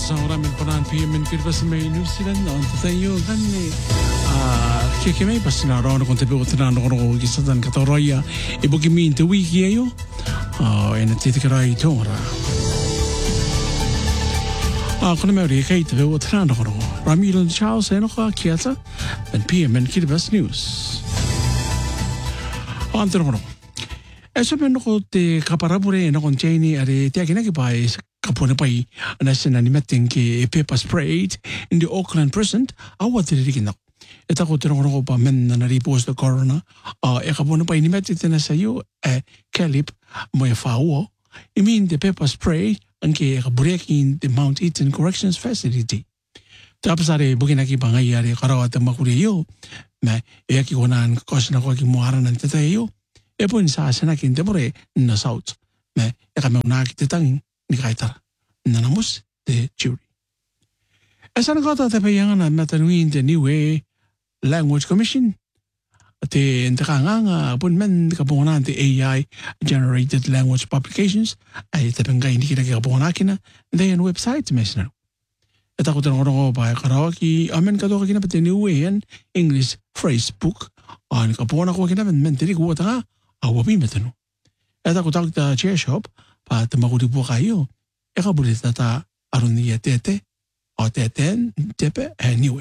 Saura min panan PM min kirbas may New Zealand on tayo ganni kikimay pas na ron kung tabi utan na ron gisatan katoroya ibu kimi inte wiki ayo en titikaray tora kuna may kay tabi utan na ron Ramilon Charles eno ka kiata and PM min kirbas news on ron eso men ko te kaparabure na kon chaini are te akina ki pai kapone pai national meeting ke pepper sprayed in the Auckland prison awatiri kina eta ko te rongo pa men na ripos the corona e kapone pai ni metti tena sayo kelip mo e fao I mean the pepper spray anke breaking the Mount Eaton Corrections Facility tapasare bugina ki bangayari karawat makuri yo me e ki konan kosna ko ki moara nan teta yo e pun sa sana kin temore na south me e ka me una ki tetang ni kaitara na namus de jury esa na kota te payanga na matanuin de Niue Language Commission te entrakanga pun men ka pona de AI generated language publications ai te penga ni kira ka pona kina de en website mesna eta ko teno ro ba karaoke amen ka do kina pate Niue en English phrase book an ka pona ko kina men tiri ko ta awabi metano eta ko tak da chair shop pa te magudi po kayo e ka bulit na ta aron niya tete o teten tepe anyway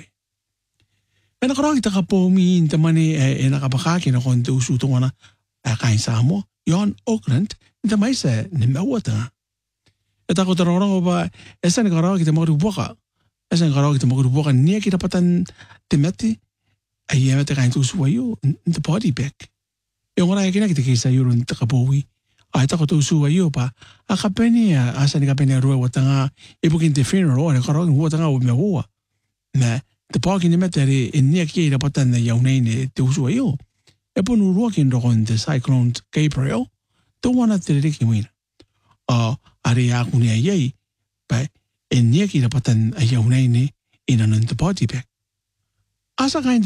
e nakarang ita ka po miin tamani e nakapakaki na konti usutong na kain sa mo yon Auckland ita may sa nimawata nga eta ko tarong ko ba esa nakarang kita magudi po ka esa nakarang kita magudi po ka niya kita patan timeti ay yamete kain tusuwayo the body bag yung wala kina kita kisa yun takapowi ay tako to suwayo pa akapeni asa ni kapeni ruwa watanga ibukin te funeral ay karong watanga umewa na the parking ni meteri inya ki na patan na yaunay ni te suwayo e ponu ruwa kin rokon the cyclone Gabriel to wana tiriki wina ari ako ni ayay pa inya ki na patan ay yaunay ni inanon the body bag asa kain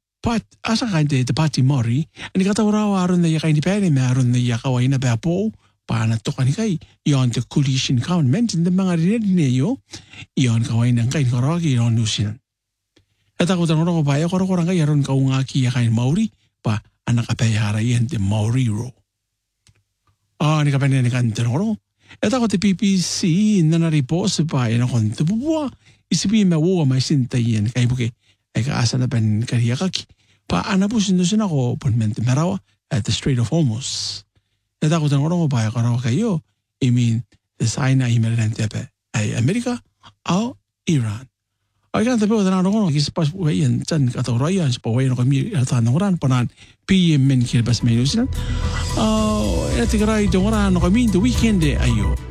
de pati mori ani kata urawa aron na yakai ni pere me aron na yakawai na bepo paana to kanikai yon the coalition government in the mga rinne yo yon kawai nang kain karaki yon nusin eta ko tan ro ba ya ko ro ngai aron ka unga ki yakai maori pa anak apa yara yen the maori ro ni ka pene ni kan ro eta ko te PPC na report pa ina kon te bua isipi me wo mai sinta yen kai buke ay kaasa na pen kariyakaki pa anapusin doon ako punmente merawa at the Strait of Hormuz. Natakot ang orang ko pa karawa kayo. I mean, the sign na email ng tepe ay Amerika o Iran. Ay kan tepe ko na ako kispas po yan dyan katawrayan sa pawayan ko kami atan ng oran panan PM men kilbas may New Zealand. Etigaray itong oran kami the weekend ayo.